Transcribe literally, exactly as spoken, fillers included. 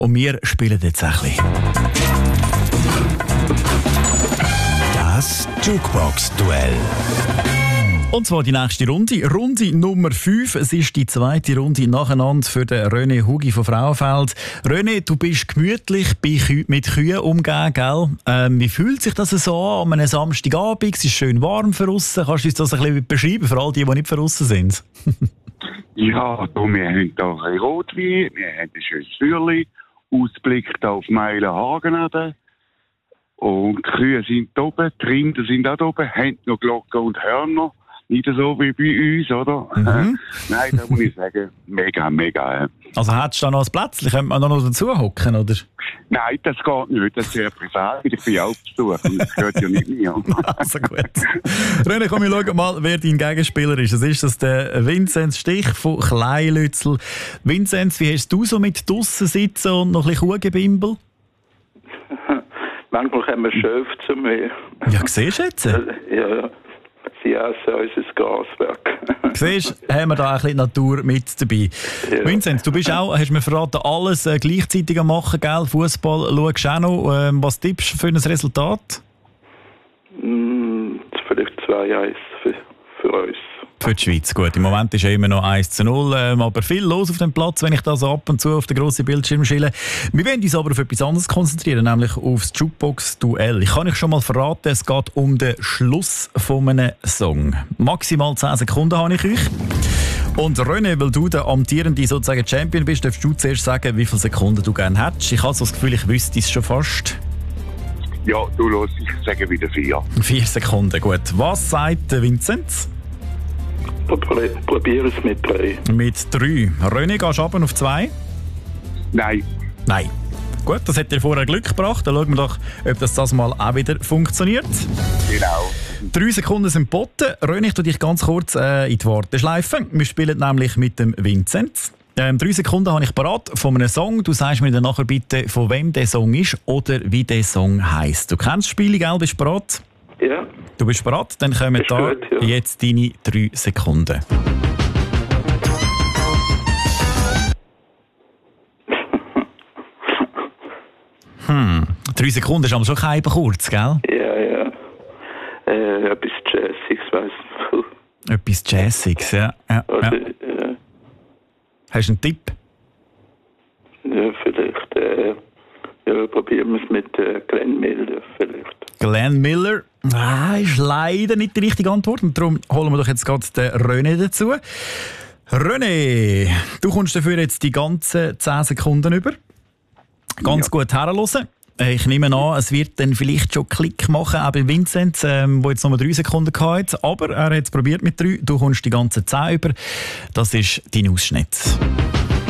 Und wir spielen jetzt ein bisschen. Das Jukebox-Duell. Und zwar die nächste Runde. Runde Nummer fünf. Es ist die zweite Runde nacheinander für den René Hugi von Frauenfeld. René, du bist gemütlich bei Kü- mit Kühen umgeben, gell? Ähm, wie fühlt sich das so an, an einem Samstagabend? Es ist schön warm für aussen. Kannst du uns das ein bisschen beschreiben, für all die, die nicht für aussen sind? Ja, du, wir haben hier ein bisschen Rotwein, wir haben ein schönes Feuerchen, Ausblick auf Meilenhagen. Und die Kühe sind oben, die Rinder sind auch oben, haben noch Glocken und Hörner. Nicht so wie bei uns, oder? Mhm. Nein, da muss ich sagen, mega, mega. Also hättest du da noch ein Plätzchen? Könnte man da noch dazu hocken, oder? Nein, das geht nicht. Das ist sehr privat. Ich bin auch Besuch und das gehört ja nicht mir. Also gut. René, komm, wir schauen mal, wer dein Gegenspieler ist. Das ist das der Vinzenz Stich von Kleinlützel. Vinzenz, wie hast du so mit draussen sitzen und noch ein bisschen Kuhgebimbel? Manchmal kommen wir Schöpfe zu mir. Ja, siehst du jetzt? Ja, ja. Sie essen unser Gaswerk. Siehst du, haben wir da ein bisschen Natur mit dabei. Ja. Vinzenz, du bist auch, hast mir verraten, alles äh, gleichzeitig am machen, gell? Fußball schaust du auch noch. Ähm, was tippst du für ein Resultat? Mm, vielleicht zwei eins für, für uns. Für die Schweiz, gut. Im Moment ist ja immer noch eins zu null, ähm, aber viel los auf dem Platz, wenn ich da so ab und zu auf den grossen Bildschirm schiele. Wir wollen uns aber auf etwas anderes konzentrieren, nämlich aufs Jukebox-Duell. Ich kann euch schon mal verraten, es geht um den Schluss von einem Song. Maximal zehn Sekunden habe ich euch. Und René, weil du der amtierende sozusagen Champion bist, darfst du zuerst sagen, wie viele Sekunden du gerne hättest. Ich habe so das Gefühl, ich wüsste es schon fast. Ja, du los, ich sage wieder vier. Vier Sekunden, gut. Was sagt der Vinzenz? Probier es mit drei. Mit drei. René, gehst du runter auf zwei? Nein. Nein. Gut, das hat dir vorher Glück gebracht. Dann schauen wir doch, ob das das mal auch wieder funktioniert. Genau. Drei Sekunden sind geboten. René, ich tue dich ganz kurz äh, in die Warteschleife. Wir spielen nämlich mit dem Vinzenz. Ähm, drei Sekunden habe ich parat von einem Song. Du sagst mir dann nachher bitte, von wem der Song ist oder wie der Song heisst. Du kennst das Spiel, gell? Bist du parat? Ja. Du bist bereit, dann kommen da gut, ja. jetzt deine drei Sekunden. hm, drei Sekunden ist aber schon kein kurz, gell? Ja, ja. Äh, etwas Jazziges, weiss ich. Etwas Jazziges, ja. ja, Also, ja. äh, Hast du einen Tipp? ja, vielleicht, äh, ja, probieren wir es mit äh, Glenn Miller, vielleicht. Glenn Miller. Ah, ist leider nicht die richtige Antwort. Und darum holen wir doch jetzt gerade den René dazu. René, du kommst dafür jetzt die ganzen zehn Sekunden über. Ganz Ja. gut herhören. Ich nehme an, es wird dann vielleicht schon Klick machen, auch bei Vinzenz, ähm, der jetzt noch drei Sekunden hatte. Aber er hat es probiert mit drei. Du kommst die ganzen zehn über. Das ist dein Ausschnitt.